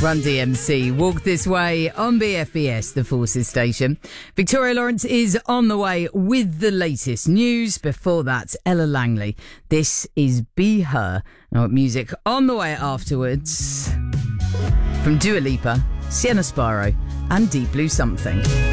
Run DMC, Walk This Way on BFBS, the Forces station. Victoria Lawrence is on the way with the latest news. Before that, Ella Langley. This is Be Her. Now, music on the way afterwards from Dua Lipa, Sienna Sparrow and Deep Blue Something.